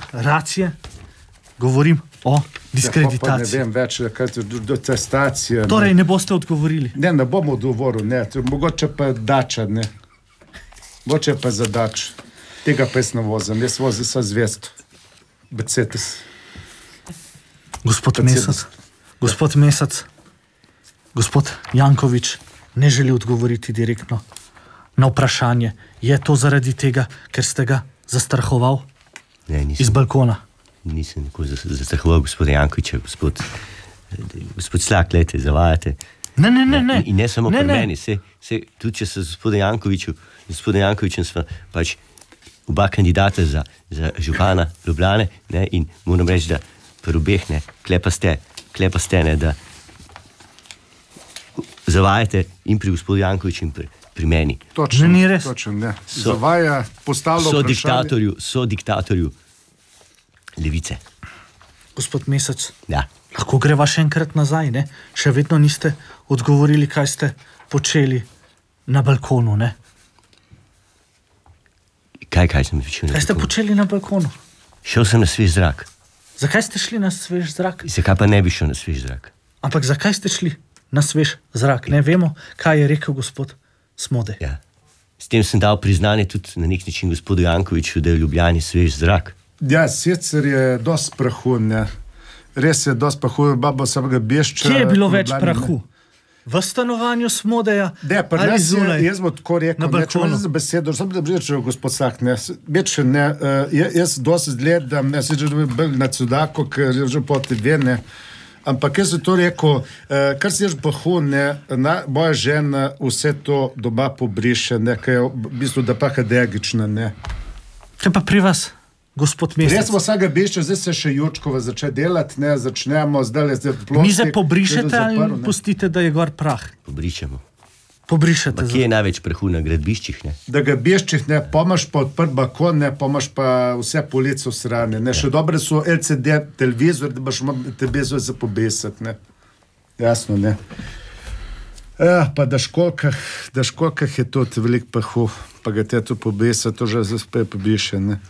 racije, govorim o diskreditaciji. Ne vem več, kaj je do testacije. Torej, ne boste odgovorili. Ne bom odgovoril, ne. Mogoče pa Dača, ne. Mogoče pa za Dač. Tega pa jaz ne vozim. Jaz vozim sa zvesto. Mercedes. Gospod Mesec, gospod Janković ne želi odgovoriti direktno na vprašanje. Je to zaradi tega, ker ste ga zastrahoval? Ne, nisem. Iz balkona? Nisem nikoli zastrahoval gospoda Jankovića, gospod Slak, lejte, zavajate. Ne. In ne samo pri meni, tudi če se gospoda Jankovićem sva pač oba kandidata za župana Ljubljane, ne, in moram reči, da pri obeh, ne, klepa ste, ne, da zavajate in pri gospodu Jankoviću in pri meni. Točno, ni res. Točno, ne. Zavaja, postavlja vprašanje. So diktatorju levice. Gospod Mesec, Ja. lahko greva še enkrat nazaj, ne? Še vedno niste odgovorili, kaj ste počeli na balkonu, ne? Kaj sem počel? Kaj ste počeli na balkonu? Šel sem na svež zrak. Zakaj ste šli na svež zrak? Zakaj pa ne bi šel na svež zrak? Ampak zakaj ste šli na svež zrak? Ne vemo, kaj je rekel gospod Smodej. Ja. S tem sem dal priznanje tudi na nek način gospodu Jankoviću, da je v Ljubljani svež zrak. Ja, sicer je dosti prahu, ne. Res je dosti prahu, babo samega Bešča. Kje je bilo več prahu? V stanovanju Smodeja ali zunaj? Jaz bom tako rekel, na balkonu. za besedo, samo da reče gospod Sak, ne. Več ne, jaz dosti gledam, ne, sicer bil na Cudako, ker je že po TV, ne. Ampak jaz sem to rekel, kar si jaz prahu, ne, moja žena vse to doma pobriše, ne, kaj je v bistvu, da pa hadegična, ne. Kaj pa pri vas, gospod Mesec? Res smo vsega Bešča, zdaj se še Jurčkova začne delati, ne, začnemo, zdaj plošček. Mize pobrišete ali pustite, da je gor prah? Pobričemo. Pobrišete. Kje je največ prahu na gradbiščih, ne? Da ga Beščih, ne, pomaš pa odprt balkon, ne, pomaš pa vse police v strani, ne, še dobre so LCD televizor, da boš televizor za pobesati, ne. Jasno, ne. Pa da školkah je tudi velik prahu, pa ga te tu pobesa, to že spet pobriše, ne.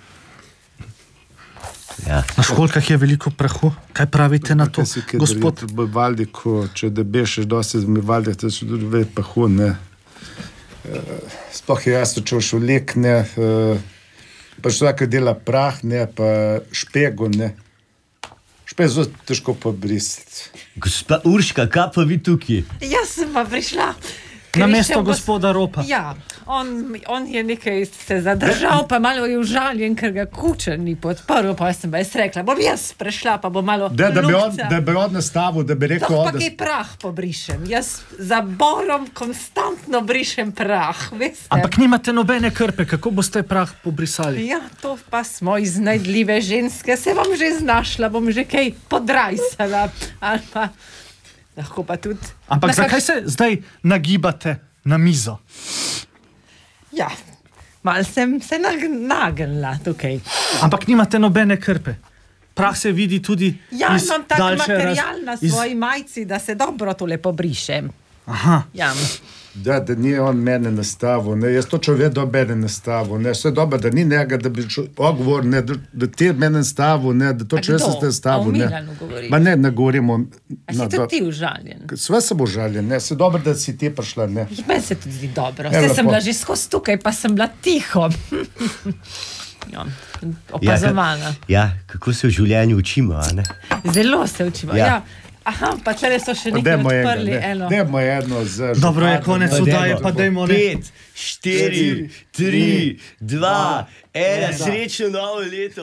Ja. Na školkah je veliko prahu. Kaj pravite na to, gospod? Valdiku, če da bešeš dosti z mi Valdika, to so tudi velik prahu, ne. Sploh je jasno, če v lek, ne, pa še vsaka dela prah, ne, pa špego, ne. Špego je zelo težko pobrisati. Gospa Urška, kaj pa vi tukaj? Jaz sem pa prišla. Na mesto gospoda Ropa. Ja, on je nekaj se zadržal, pa malo je užaljen, ker ga Kučan ni podprl, pa sem pa jaz rekla, bom jaz prešla, pa bo malo Da bi on nastavil, da bi rekel... Pa kaj prah pobrišem. Jaz za borom konstantno brišem prah, veste. Ampak nimate nobene krpe, kako boste prah pobrisali? Ja, to pa smo iznajdljive ženske, se bom že znašla, bom že kaj podrajsala, ali pa... Lahko pa tudi... Ampak zakaj se zdaj nagibate na mizo? Ja, malo sem se nagnila tukaj. Ampak nimate nobene krpe. Prah se vidi tudi ja, iz imam tak daljše material na svoji majci, da se dobro tole pobrišem. Aha. Ja. Da ni on mene nastavil, ne, jaz točno vedno mene nastavil, ne, vse dobro, da ni njega, da bi odgovor, ne, da ti mene nastavil, ne, da točno jaz sem te nastavil, ne. A Milanu govoriš? Ma ne govorimo. A si tudi ti užaljen? Sve sem užaljen, ne, se dobro, da si ti prišla, ne. Meni se tudi zdi dobro, vse sem bila že skozi tukaj, pa sem bila tiho. Ja, opazovala. Ja, kako se v življenju učimo, a ne? Zelo se učimo, ja. Aha, pa tle so še nekaj odprli, eno. Dajmo eno za župana. Dobro je, konec vdaje, pa dajmo ne. 5, 4, 3, 2, 1, srečno novo leto!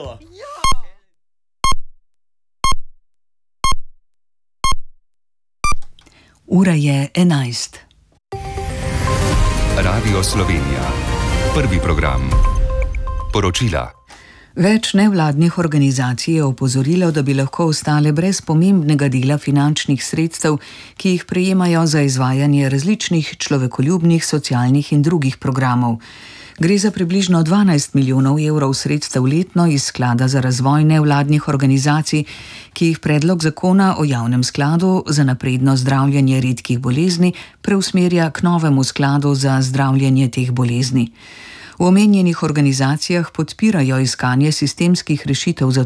Ura je 11. Radio Slovenija. Prvi program. Poročila. Več nevladnih organizacij je opozorilo, da bi lahko ostale brez pomembnega dela finančnih sredstev, ki jih prejemajo za izvajanje različnih človekoljubnih, socialnih in drugih programov. Gre za približno 12 milijonov evrov sredstev letno iz Sklada za razvoj nevladnih organizacij, ki jih predlog zakona o javnem skladu za napredno zdravljenje redkih bolezni preusmerja k novemu skladu za zdravljenje teh bolezni. V omenjenih organizacijah podpirajo iskanje sistemskih rešitev za